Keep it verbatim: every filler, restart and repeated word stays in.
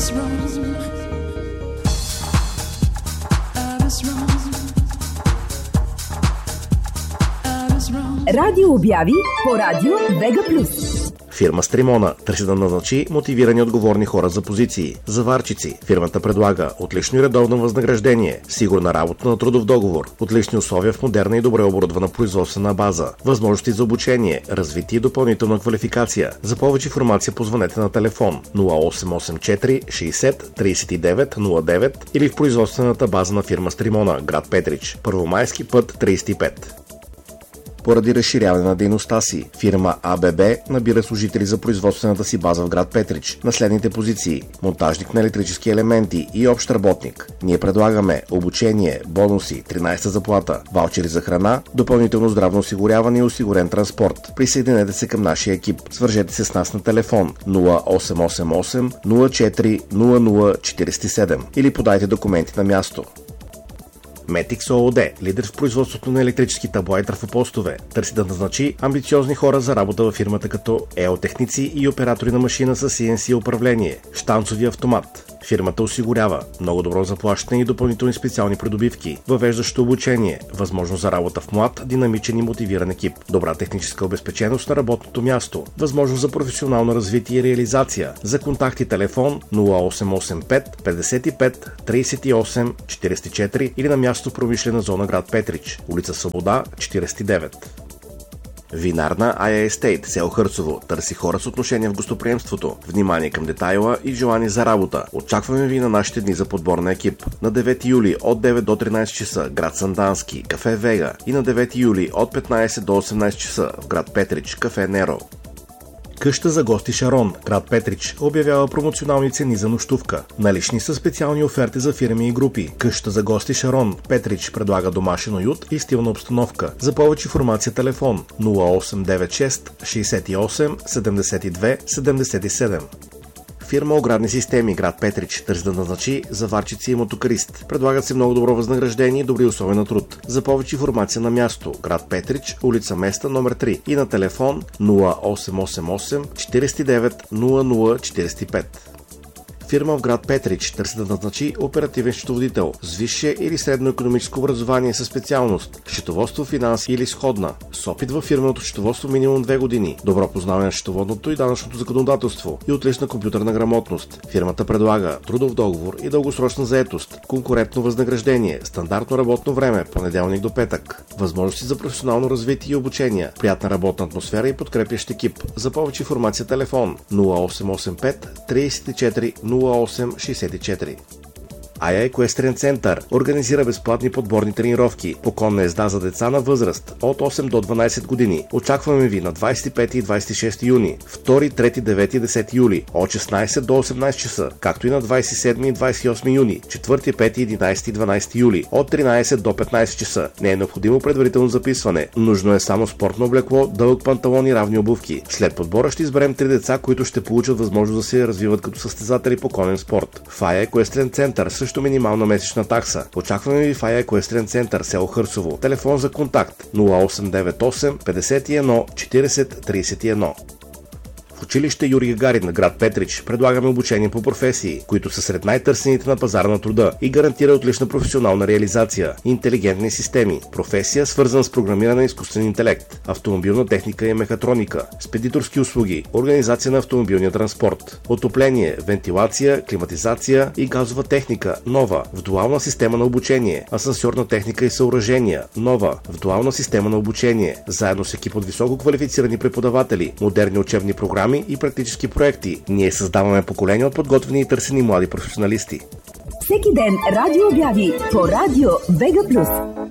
Радио обяви по радио Вега Плюс. Фирма Стримона търси да назначи мотивирани отговорни хора за позиции. Заварчици. Фирмата предлага отлично и редовно възнаграждение, сигурна работа на трудов договор, отлични условия в модерна и добре оборудвана производствена база, възможности за обучение, развитие и допълнителна квалификация. За повече информация позвънете на телефон нула осем осем четири шейсет трийсет и девет нула девет или в производствената база на фирма Стримона, град Петрич, Първомайски път трийсет и пет. Поради разширяване на дейността си, фирма АББ набира служители за производствената си база в град Петрич на следните позиции: монтажник на електрически елементи и общ работник. Ние предлагаме обучение, бонуси, тринайсета заплата, ваучери за храна, допълнително здравно осигуряване и осигурен транспорт. Присъединете се към нашия екип. Свържете се с нас на телефон нула осем осем осем нула четири нула нула четирийсет и седем или подайте документи на място. Метикс ООД, лидер в производството на електрически табла и трафопостове, търси да назначи амбициозни хора за работа във фирмата като еотехници и оператори на машина с Си Ен Си управление, щанцови автомат. Фирмата осигурява много добро заплащане и допълнителни специални придобивки, въвеждащо обучение, възможност за работа в млад, динамичен и мотивиран екип, добра техническа обезпеченост на работното място, възможност за професионално развитие и реализация. За контакти телефон нула осем осем пет петдесет и пет трийсет и осем четирийсет и четири или на място в промишлена зона град Петрич, улица Свобода четирийсет и девет. Винарна Ая Естейт, село Хърцово, търси хора с отношение в гостоприемството, внимание към детайла и желание за работа. Очакваме ви на нашите дни за подбор на екип. На девети юли от девет до тринайсет часа град Сандански, кафе Вега, и на девети юли от петнайсет до осемнайсет часа в град Петрич, кафе Неро. Къща за гости Шарон, град Петрич, обявява промоционални цени за нощувка. Налични са специални оферти за фирми и групи. Къща за гости Шарон, Петрич, предлага домашен уют и стилна обстановка. За повече информация телефон нула осем девет шест шейсет и осем седемдесет и две седемдесет и седем. Фирма Оградни системи, град Петрич, търси да назначи заварчици и мотокарист. Предлагат се много добро възнаграждение и добри условия на труд. За повече информация на място: град Петрич, улица Места, номер три, и на телефон нула осем осем осем четирийсет и девет нула нула четирийсет и пет. Фирма в град Петрич търси да назначи оперативен счетоводител с висше или средно икономическо образование със специалност счетоводство, финанси или сходна, с опит във фирменото счетоводство минимум две години, добро познаване на счетоводното и данъчното законодателство и отлична компютърна грамотност. Фирмата предлага трудов договор и дългосрочна заетост, конкурентно възнаграждение, стандартно работно време, понеделник до петък, възможности за професионално развитие и обучение, приятна работна атмосфера и подкрепящ екип. За повече информация телефон нула осем осем пет трийсет и четири нула осем шейсет и четири. Ая Екуестрен център организира безплатни подборни тренировки по конна езда за деца на възраст от осем до дванайсет години. Очакваме ви на двайсет и пети и двайсет и шести юни, втори, трети, девети и десети юли от шестнайсет до осемнайсет часа, както и на двайсет и седми и двайсет и осми юни, четвърти, пети, единайсети и дванайсети юли от тринайсет до петнайсет часа. Не е необходимо предварително записване. Нужно е само спортно облекло, дълъг панталон и равни обувки. След подбора ще изберем три деца, които ще получат възможност да се развиват като състезатели по конен спорт. В Ая Екуестрен център също минимална месечна такса. Очакваме ви в Ая Екуестрен център, село Хърцово. Телефон за контакт нула осем девет осем петдесет и едно четирийсет трийсет и едно. В училище Юрий Гагарин на град Петрич предлагаме обучение по професии, които са сред най-търсените на пазара на труда и гарантират отлична професионална реализация. Интелигентни системи, професия свързана с програмиране на изкуствен интелект, автомобилна техника и мехатроника, спедиторски услуги, организация на автомобилния транспорт, отопление, вентилация, климатизация и газова техника, нова, в дуална система на обучение, асансьорна техника и съоръжения, нова, в дуална система на обучение, заедно с екип от високо квалифицирани преподаватели, модерни учебни програми и практически проекти. Ние създаваме поколения от подготвени и търсени млади професионалисти. Всеки ден радио обяви по радио Вега Плюс.